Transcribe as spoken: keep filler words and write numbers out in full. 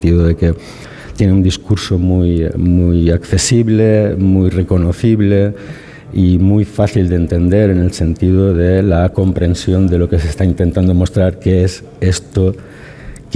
sentido de que tiene un discurso muy, muy accesible, muy reconocible y muy fácil de entender en el sentido de la comprensión de lo que se está intentando mostrar, que es esto